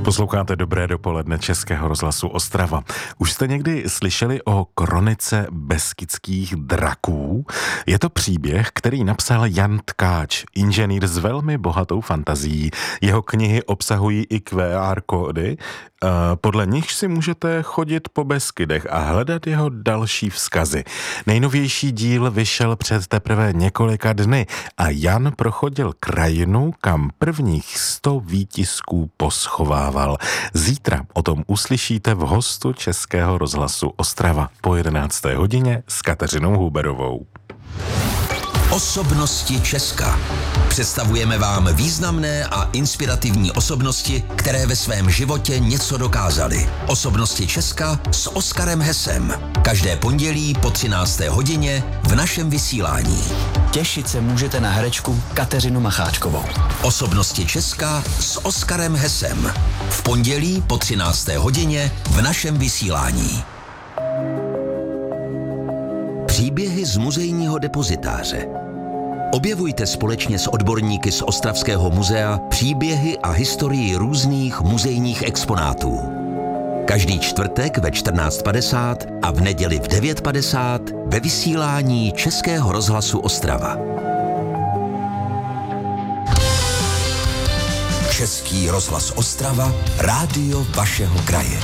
Posloucháte Dobré dopoledne Českého rozhlasu Ostrava. Už jste někdy slyšeli o kronice Beskydských draků? Je to příběh, který napsal Jan Tkáč, inženýr s velmi bohatou fantazií. Jeho knihy obsahují i QR kódy, podle nich si můžete chodit po Beskydech a hledat jeho další vzkazy. Nejnovější díl vyšel před teprve několika dny a Jan prochodil krajinu, kam prvních 100 výtisků poschovával. Zítra o tom uslyšíte v hostu Českého rozhlasu Ostrava po 11. hodině s Kateřinou Huberovou. Osobnosti Česka. Představujeme vám významné a inspirativní osobnosti, které ve svém životě něco dokázaly. Osobnosti Česka s Oskarem Hesem. Každé pondělí po 13. hodině v našem vysílání. Těšit se můžete na herečku Kateřinu Macháčkovou. Osobnosti Česka s Oskarem Hesem. V pondělí po 13. hodině v našem vysílání. Příběhy z muzejního depozitáře. Objevujte společně s odborníky z Ostravského muzea příběhy a historii různých muzejních exponátů. Každý čtvrtek ve 14:50 a v neděli v 9:50 ve vysílání Českého rozhlasu Ostrava. Český rozhlas Ostrava, rádio vašeho kraje.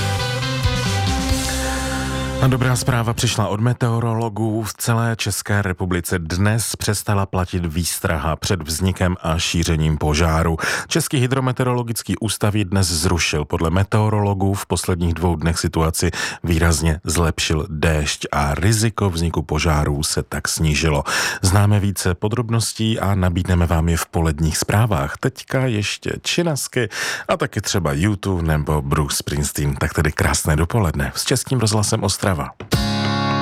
A dobrá zpráva přišla od meteorologů. V celé České republice dnes přestala platit výstraha před vznikem a šířením požáru. Český hydrometeorologický ústav ji dnes zrušil. Podle meteorologů v posledních 2 dnech situaci výrazně zlepšil déšť a riziko vzniku požárů se tak snížilo. Známe více podrobností a nabídneme vám je v poledních zprávách. Teďka ještě činasky a taky třeba YouTube nebo Bruce Springsteen. Tak tedy krásné dopoledne s Českým rozhlasem Ostrava.